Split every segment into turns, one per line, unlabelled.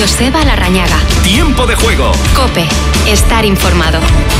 Joseba Larrañaga.
Tiempo de juego.
COPE. Estar informado.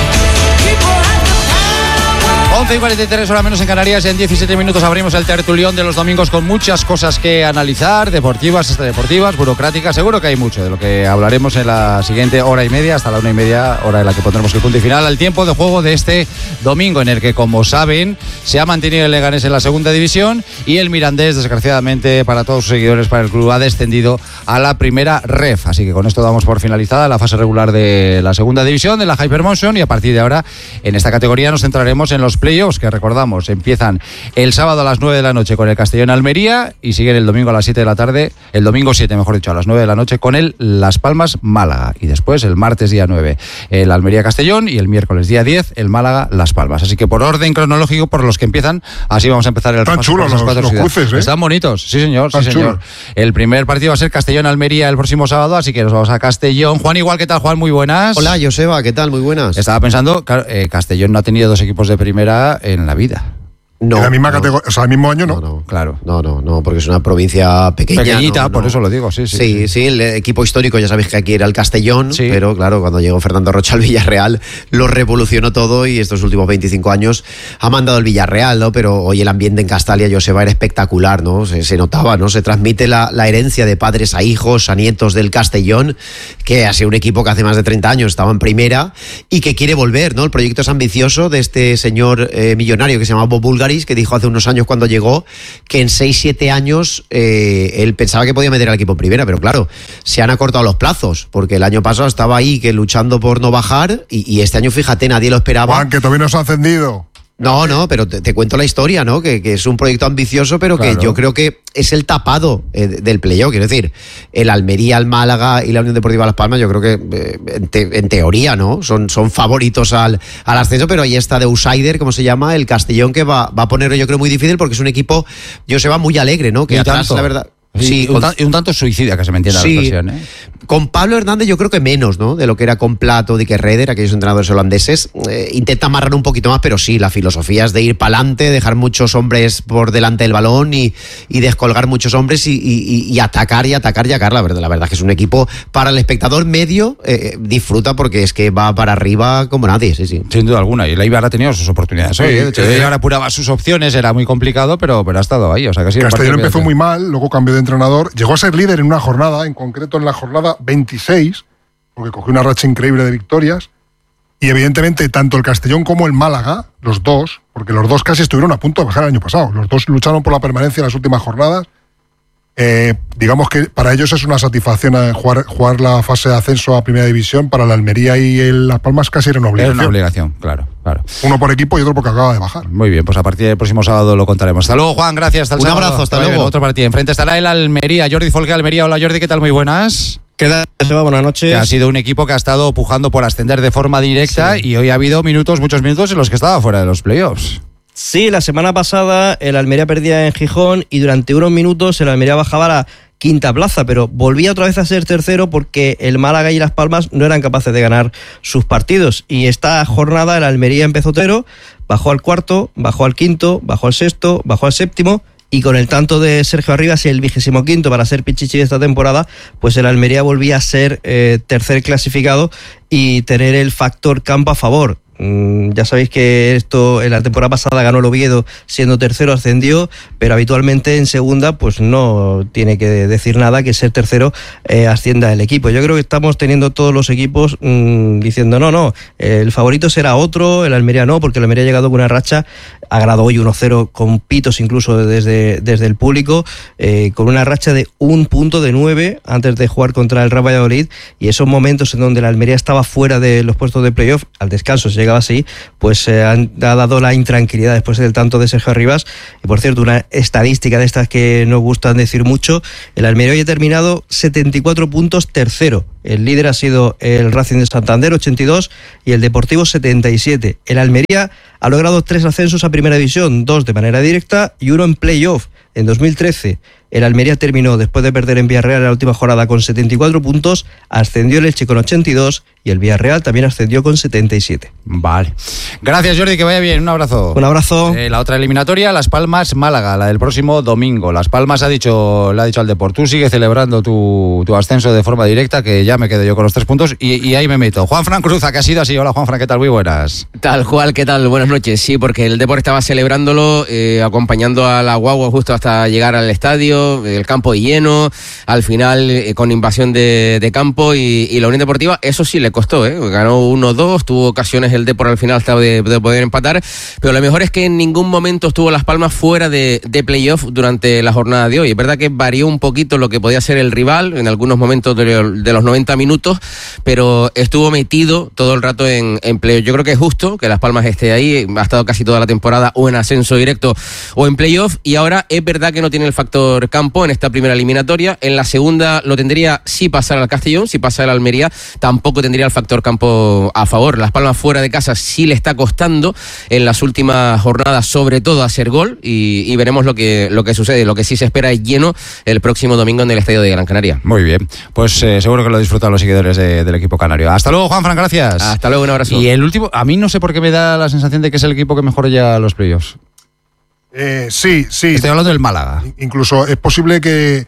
11:43, hora menos en Canarias. En 17 minutos abrimos el tertulión de los domingos con muchas cosas que analizar, deportivas, extradeportivas, burocráticas. Seguro que hay mucho de lo que hablaremos en la siguiente hora y media, hasta la 1:30, hora en la que pondremos el punto y final al tiempo de juego de este domingo, en el que, como saben, se ha mantenido el Leganés en la segunda división y el Mirandés, desgraciadamente para todos sus seguidores, para el club, ha descendido a la primera ref. Así que con esto damos por finalizada la fase regular de la segunda división, de la Hypermotion, y a partir de ahora, en esta categoría, nos centraremos en los playoffs, que recordamos, empiezan el sábado a las 9 de la noche con el Castellón Almería y siguen el domingo a las 7 de la tarde, el domingo 7, mejor dicho, a las 9 de la noche con el Las Palmas Málaga, y después el martes día 9 el Almería Castellón y el miércoles día 10 el Málaga Las Palmas. Así que por orden cronológico, por los que empiezan, así vamos a empezar el
repaso. Están chulos los cruces, ¿eh?
Están bonitos, sí señor, sí señor. El primer partido va a ser Castellón Almería el próximo sábado, así que nos vamos a Castellón. Juan, igual, ¿qué tal, Juan? Muy buenas.
Hola, Joseba, ¿qué tal? Muy buenas.
Estaba pensando, Castellón no ha tenido dos equipos de primera en la vida.
No, en la misma categoría, o sea, el mismo año no.
Claro.
No, porque es una provincia
pequeñita, por eso lo digo, sí.
Sí, el equipo histórico, ya sabéis que aquí era el Castellón, sí. Pero claro, cuando llegó Fernando Rocha al Villarreal, lo revolucionó todo y estos últimos 25 años ha mandado el Villarreal, ¿no? Pero hoy el ambiente en Castalia, Joseba, era espectacular, ¿no? Se notaba, ¿no? Se transmite la herencia de padres a hijos, a nietos del Castellón, que ha sido un equipo que hace más de 30 años estaba en primera y que quiere volver, ¿no? El proyecto es ambicioso de este señor millonario que se llama Bob Bulgaris, que dijo hace unos años cuando llegó que en 6-7 años él pensaba que podía meter al equipo en primera, pero claro, se han acortado los plazos, porque el año pasado estaba ahí que luchando por no bajar y este año, fíjate, nadie lo esperaba.
Juan, que todavía no se ha ascendido.
No, pero te cuento la historia, ¿no? Que es un proyecto ambicioso, pero claro, que yo creo que es el tapado del playoff. Quiero decir, el Almería, el Málaga y la Unión Deportiva Las Palmas, yo creo que en teoría, ¿no? Son favoritos al ascenso, pero ahí está de outsider, como se llama, el Castellón, que va a ponerlo, yo creo, muy difícil, porque es un equipo, Joseba, muy alegre, ¿no? Que atrás, la verdad.
Sí, un tanto suicida, que se me entienda la expresión, ¿eh?
Con Pablo Hernández yo creo que menos, ¿no? De lo que era con Plato, Dick Reder, aquellos entrenadores holandeses. Intenta amarrar un poquito más, pero sí, la filosofía es de ir para adelante, dejar muchos hombres por delante del balón y descolgar muchos hombres y atacar y atacar. La verdad es que es un equipo para el espectador medio, disfruta, porque es que va para arriba como nadie, sí.
Sin duda alguna, y el Eibar ha tenido sus oportunidades. Sí, de hecho, el Eibar apuraba sus opciones, era muy complicado, pero ha estado ahí. O sea, que
Castellón empezó muy mal, luego cambió de entrenador, llegó a ser líder en una jornada, en concreto en la jornada 26, porque cogió una racha increíble de victorias, y evidentemente tanto el Castellón como el Málaga, los dos, porque los dos casi estuvieron a punto de bajar el año pasado, los dos lucharon por la permanencia en las últimas jornadas. Digamos que para ellos es una satisfacción jugar la fase de ascenso a Primera División. Para la Almería y Las Palmas casi era una obligación.
Era una obligación, claro.
Uno por equipo y otro porque acaba de bajar.
Muy bien, pues a partir del próximo sábado lo contaremos. Hasta luego, Juan, gracias. Hasta el sábado.
Un abrazo, hasta luego.
Otro partido. Enfrente estará el Almería, Jordi Folque, Almería. Hola, Jordi, ¿qué tal? Muy buenas.
¿Qué tal, Seba? Buenas noches.
Que ha sido un equipo que ha estado pujando por ascender de forma directa, sí. Y hoy ha habido muchos minutos en los que estaba fuera de los playoffs.
Sí, la semana pasada el Almería perdía en Gijón y durante unos minutos el Almería bajaba a la quinta plaza, pero volvía otra vez a ser tercero porque el Málaga y Las Palmas no eran capaces de ganar sus partidos. Y esta jornada el Almería empezó tercero, bajó al cuarto, bajó al quinto, bajó al sexto, bajó al séptimo. Y con el tanto de Sergio Arribas, el 25º para ser pichichi de esta temporada, pues el Almería volvía a ser tercer clasificado y tener el factor campo a favor. Ya sabéis que esto en la temporada pasada ganó el Oviedo siendo tercero, ascendió, pero habitualmente en segunda pues no tiene que decir nada que ser tercero ascienda el equipo. Yo creo que estamos teniendo todos los equipos diciendo no, el favorito será otro, el Almería no, porque el Almería ha llegado con una racha, ha ganado hoy 1-0 con pitos incluso desde el público, con una racha de 1 punto de 9 antes de jugar contra el Real Valladolid, y esos momentos en donde el Almería estaba fuera de los puestos de playoff, al descanso se llegaba así, pues ha dado la intranquilidad después del tanto de Sergio Arribas. Y por cierto, una estadística de estas que nos gustan decir mucho, el Almería hoy ha terminado 74 puntos tercero. El líder ha sido el Racing de Santander, 82, y el Deportivo, 77. El Almería ha logrado 3 ascensos a Primera División, 2 de manera directa y 1 en playoff. En 2013 El Almería terminó, después de perder en Villarreal en la última jornada, con 74 puntos, ascendió el Elche con 82 y el Villarreal también ascendió con 77.
Vale. Gracias, Jordi, que vaya bien. Un abrazo.
Un abrazo.
La otra eliminatoria, Las Palmas-Málaga, la del próximo domingo. Las Palmas le ha dicho al Deport, tú sigue celebrando tu ascenso de forma directa, que ya me quedo yo con los 3 puntos y ahí me meto. Juanfran Cruza, que ha sido así. Hola, Juanfran, ¿qué tal? Muy buenas.
Tal cual, ¿qué tal? Buenas noches. Sí, porque el Deport estaba celebrándolo, acompañando a la guagua justo hasta llegar al estadio, el campo lleno, al final con invasión de campo y la Unión Deportiva, eso sí le costó, ganó 1-2, tuvo ocasiones el Deport al final hasta de poder empatar, pero lo mejor es que en ningún momento estuvo Las Palmas fuera de playoff durante la jornada de hoy. Es verdad que varió un poquito lo que podía ser el rival en algunos momentos de los 90 minutos, pero estuvo metido todo el rato en playoff. Yo creo que es justo que Las Palmas esté ahí, ha estado casi toda la temporada o en ascenso directo o en playoff, y ahora es verdad que no tiene el factor campo en esta primera eliminatoria. En la segunda lo tendría si pasara al Castellón, si pasa el Almería tampoco tendría el factor campo a favor. Las Palmas fuera de casa sí le está costando en las últimas jornadas, sobre todo hacer gol, y veremos lo que sucede. Lo que sí se espera es lleno el próximo domingo en el estadio de Gran Canaria.
Muy bien, pues seguro que lo disfrutan los seguidores del equipo canario. Hasta luego, Juanfran, gracias.
Hasta luego, un abrazo.
Y el último, a mí no sé por qué me da la sensación de que es el equipo que mejor llega a los playoffs.
Sí.
Estoy hablando del Málaga.
Incluso es posible que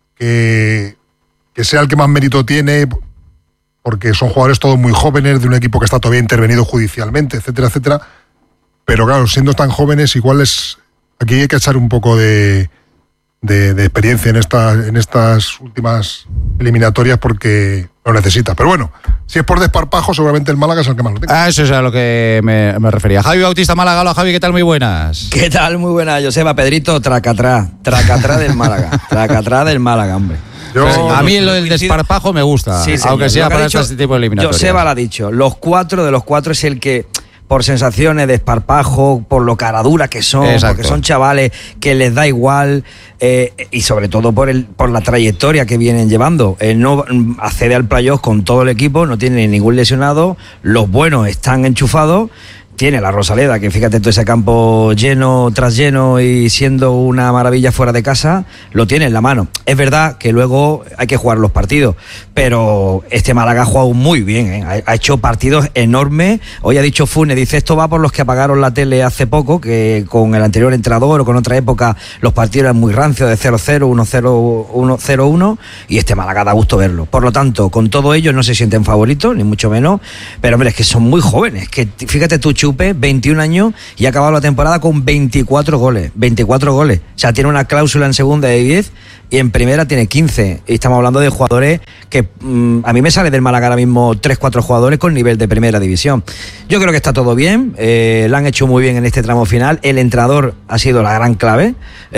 sea el que más mérito tiene, porque son jugadores todos muy jóvenes, de un equipo que está todavía intervenido judicialmente, etcétera, etcétera. Pero claro, siendo tan jóvenes, igual aquí hay que echar un poco de experiencia en estas últimas eliminatorias, porque lo necesita. Pero bueno, si es por desparpajo, seguramente el Málaga es el que más lo tenga.
Eso es a lo que me refería. Javi Bautista, Málaga. Hola, Javi, ¿qué tal? Muy buenas.
¿Qué tal? Muy buenas, Joseba. Pedrito, tracatrá del Málaga. Tracatrá del Málaga, hombre.
A mí lo del desparpajo me gusta, sí, aunque sea para este tipo de eliminatorias.
Joseba lo ha dicho, de los cuatro es el que, por sensaciones, desparpajo, por lo caradura que son, porque son chavales que les da igual, y sobre todo por la trayectoria que vienen llevando. No accede al playoff con todo el equipo, no tiene ningún lesionado, los buenos están enchufados. Tiene la Rosaleda, que fíjate todo ese campo lleno tras lleno y siendo una maravilla fuera de casa, lo tiene en la mano. Es verdad que luego hay que jugar los partidos, pero este Málaga ha jugado muy bien, ha hecho partidos enormes. Hoy ha dicho Funes, dice, esto va por los que apagaron la tele hace poco, que con el anterior entrenador o con otra época los partidos eran muy rancios, de 0-0, 1-0, 1-0-1, y este Málaga da gusto verlo. Por lo tanto, con todo ello no se sienten favoritos, ni mucho menos, pero hombre, es que son muy jóvenes, que fíjate tú, Chupe, 21 años y ha acabado la temporada con 24 goles. 24 goles. O sea, tiene una cláusula en segunda de 10 y en primera tiene 15. Y estamos hablando de jugadores que a mí me sale del Málaga ahora mismo 3-4 jugadores con nivel de primera división. Yo creo que está todo bien. Lo han hecho muy bien en este tramo final. El entrenador ha sido la gran clave.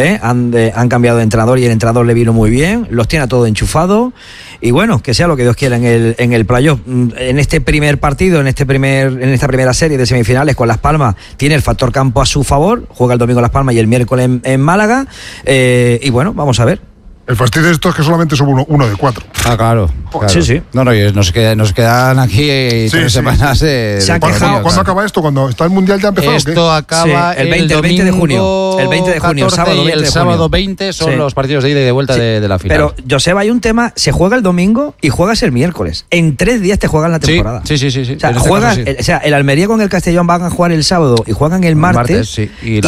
Han cambiado de entrenador y el entrenador le vino muy bien. Los tiene a todos enchufados. Y bueno, que sea lo que Dios quiera en el playoff. En este primer partido, en esta primera serie de semifinales con Las Palmas, tiene el factor campo a su favor. Juega el domingo Las Palmas y el miércoles en Málaga. Y bueno, vamos a ver.
El fastidio de esto es que solamente son uno de 4.
Ah, claro.
Sí.
No, nos quedan aquí 3 semanas de...
¿Cuándo acaba esto? ¿Cuando está el Mundial ya empezado?
Esto acaba
el 20 de junio. El 20 de junio, sábado 20 de junio.
El sábado 20 son los partidos de ida y de vuelta de la final.
Pero, Joseba, hay un tema, se juega el domingo y juegas el miércoles. En 3 días te juegan la temporada.
Sí.
O sea, el Almería con el Castellón van a jugar el sábdo y juegan el martes.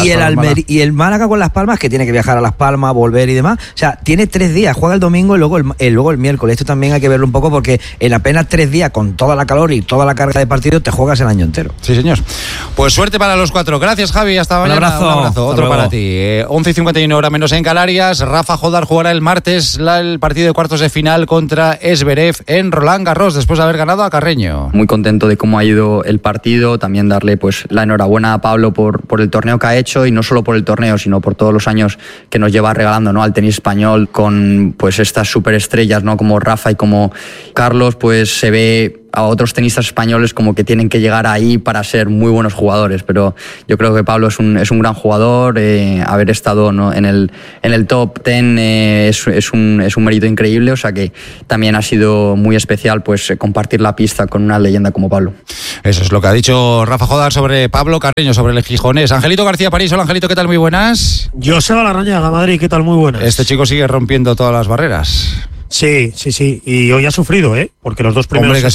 Y el Málaga con Las Palmas, que tiene que viajar a Las Palmas, volver y demás. O sea, tiene 3 días, juega el domingo y luego el miércoles. Esto también hay que verlo un poco, porque en apenas 3 días, con toda la calor y toda la carga de partido, te juegas el año entero.
Sí, señor. Pues suerte para los 4. Gracias, Javi. Hasta mañana.
Un abrazo.
Otro para ti. 11:51 hora menos en Canarias. Rafa Jodar jugará el martes el partido de cuartos de final contra Esberev en Roland Garros, después de haber ganado a Carreño.
Muy contento de cómo ha ido el partido. También darle pues la enhorabuena a Pablo por el torneo que ha hecho, y no solo por el torneo, sino por todos los años que nos lleva regalando, ¿no?, al tenis español, con pues estas superestrellas, ¿no?, como Rafa y como Carlos. Pues se ve a otros tenistas españoles como que tienen que llegar ahí para ser muy buenos jugadores, pero yo creo que Pablo es un gran jugador. Haber estado, ¿no?, en el top 10 es un mérito increíble, o sea que también ha sido muy especial pues compartir la pista con una leyenda como Pablo.
Eso es lo que ha dicho Rafa Jodar sobre Pablo Carreño, sobre el gijonés. Angelito García París, hola Angelito, ¿qué tal? Muy buenas.
Joseba Larrañaga, Madrid, ¿qué tal? Muy buenas.
Este chico sigue rompiendo todas las barreras.
Sí, y hoy ha sufrido, porque los dos primeros han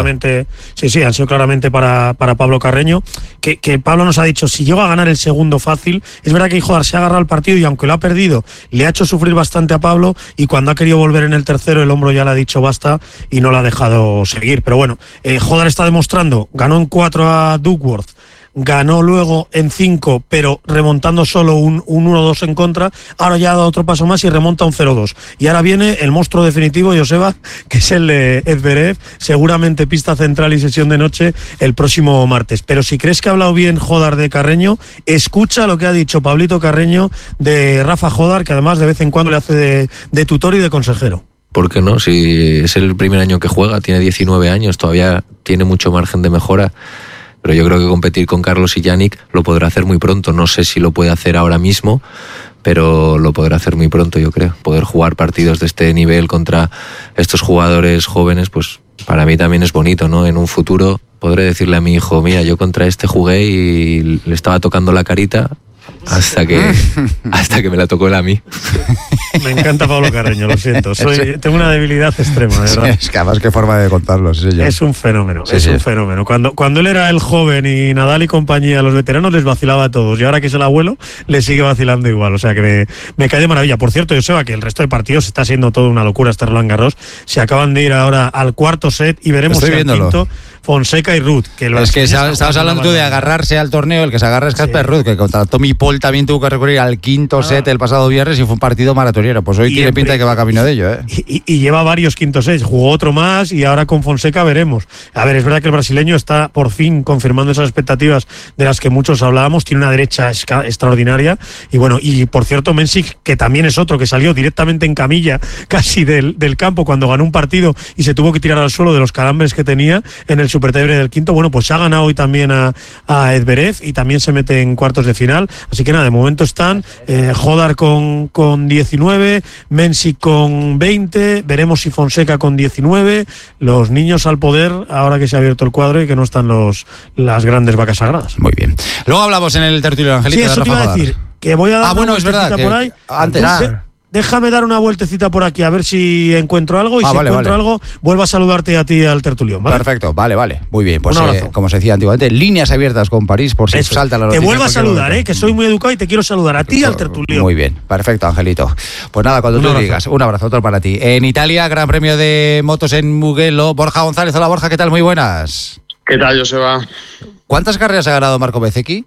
sido claramente para Pablo Carreño, que Pablo nos ha dicho, si llega a ganar el segundo fácil, es verdad que Jodar se ha agarrado al partido y aunque lo ha perdido, le ha hecho sufrir bastante a Pablo, y cuando ha querido volver en el tercero, el hombro ya le ha dicho basta y no le ha dejado seguir. Pero bueno, Jodar está demostrando, ganó en 4 a Duckworth, ganó luego en 5, pero remontando solo un 1-2 en contra. Ahora ya ha dado otro paso más y remonta un 0-2. Y ahora viene el monstruo definitivo, Joseba, que es el de Zverev, seguramente pista central y sesión de noche el próximo martes. Pero si crees que ha hablado bien Jodar de Carreño, escucha lo que ha dicho Pablito Carreño de Rafa Jodar, que además de vez en cuando le hace de tutor y de consejero.
¿Por qué no? Si es el primer año que juega, tiene 19 años, todavía tiene mucho margen de mejora. Pero yo creo que competir con Carlos y Yannick lo podrá hacer muy pronto. No sé si lo puede hacer ahora mismo, pero lo podrá hacer muy pronto, yo creo. Poder jugar partidos de este nivel contra estos jugadores jóvenes, pues para mí también es bonito, ¿no? En un futuro podré decirle a mi hijo, mira, yo contra este jugué y le estaba tocando la carita hasta que me la tocó él a mí.
Me encanta Pablo Carreño, lo siento. Tengo una debilidad extrema, de verdad.
Es que además qué forma de contarlo, sí, señor.
Es un fenómeno, un fenómeno. Cuando él era el joven y Nadal y compañía, los veteranos les vacilaba a todos, y ahora que es el abuelo, le sigue vacilando igual. O sea que me cae de maravilla. Por cierto, Joseba, que el resto de partidos está siendo toda una locura este Roland Garros. Se acaban de ir ahora al cuarto set y veremos si al quinto Fonseca y Ruud.
Es que estabas hablando tú de agarrarse al torneo, el que se agarra es Casper Ruud, que contra Tommy Paul también tuvo que recurrir al quinto set el pasado viernes y fue un partido maratonero. Pues hoy tiene pinta de que va camino de ello,
Y lleva varios quintos sets, jugó otro más y ahora con Fonseca veremos. A ver, es verdad que el brasileño está por fin confirmando esas expectativas de las que muchos hablábamos, tiene una derecha extraordinaria y bueno, y por cierto Mensik, que también es otro que salió directamente en camilla casi del campo cuando ganó un partido y se tuvo que tirar al suelo de los calambres que tenía en el supertibre del quinto. Bueno, pues ha ganado hoy también a Zverev y también se mete en cuartos de final, así que nada, de momento están Jodar con 19, Mensik con 20, veremos si Fonseca con 19, los niños al poder ahora que se ha abierto el cuadro y que no están las grandes vacas sagradas.
Muy bien. Luego hablamos en el tertulio de Angelito.
Sí, eso te iba a decir, que voy a dar una vueltecita por ahí.
Antes
Déjame dar una vueltecita por aquí a ver si encuentro algo y si encuentro algo vuelvo a saludarte a ti al tertulión, ¿vale?
Perfecto, vale, muy bien. Pues como se decía antiguamente, líneas abiertas con París por si salta la noticia.
Te vuelvo a saludar, que soy muy educado y te quiero saludar a ti al tertulión.
Muy bien, perfecto, Angelito. Pues nada, cuando tú digas, un abrazo, otro para ti. En Italia, Gran Premio de motos en Mugello. Borja González, hola Borja, ¿qué tal? Muy buenas.
¿Qué tal, Joseba?
¿Cuántas carreras ha ganado Marco Bezzecchi?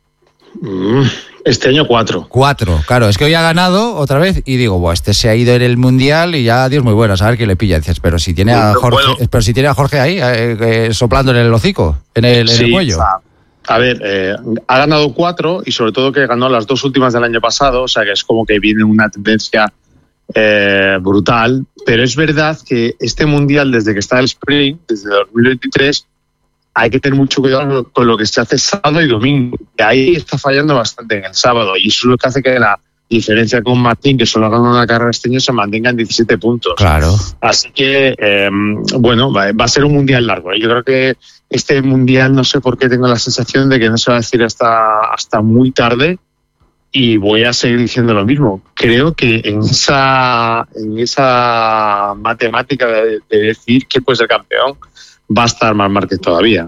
Este año 4.
4, claro, es que hoy ha ganado otra vez y digo, este se ha ido en el Mundial y ya Dios muy bueno, a ver quién le pilla. Pero si tiene a Jorge, ahí soplando en el hocico, en el cuello.
A ver, ha ganado 4 y sobre todo que ganó las 2 últimas del año pasado, o sea que es como que viene una tendencia brutal, pero es verdad que este Mundial desde que está el Sprint, desde 2023, hay que tener mucho cuidado con lo que se hace sábado y domingo. Y ahí está fallando bastante en el sábado. Y eso es lo que hace que la diferencia con Martín, que solo ha ganado una carrera este año, se mantenga en 17 puntos.
Claro.
Así que, va a ser un mundial largo. Yo creo que este mundial, no sé por qué tengo la sensación de que no se va a decir hasta muy tarde. Y voy a seguir diciendo lo mismo. Creo que en esa matemática de decir quién puede ser campeón, va a estar Marc Márquez todavía.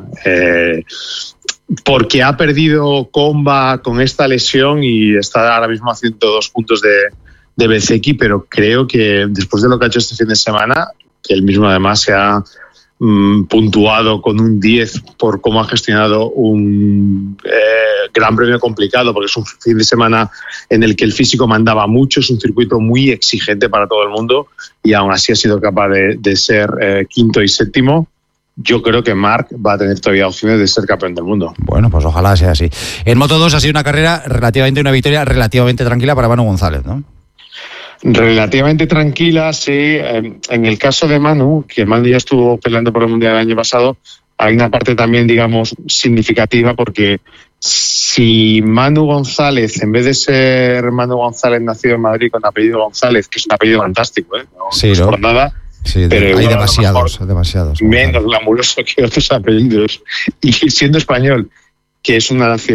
Porque ha perdido Comba con esta lesión y está ahora mismo a 102 puntos de Bezzecchi, pero creo que después de lo que ha hecho este fin de semana, que él mismo además se ha puntuado con un 10 por cómo ha gestionado un gran premio complicado, porque es un fin de semana en el que el físico mandaba mucho, es un circuito muy exigente para todo el mundo y aún así ha sido capaz de ser quinto y séptimo. Yo creo que Marc va a tener todavía opciones de ser campeón del mundo.
Bueno, pues ojalá sea así. En Moto2 ha sido una victoria relativamente tranquila para Manu González, ¿no?
Relativamente tranquila, sí. En el caso de Manu, que Manu ya estuvo peleando por el Mundial el año pasado, hay una parte también, digamos, significativa, porque si Manu González, en vez de ser Manu González nacido en Madrid con apellido González, que es un apellido fantástico, no es por nada,
sí,
pero
hay demasiados.
Menos glamuroso que otros apellidos. Y siendo español, que es una nación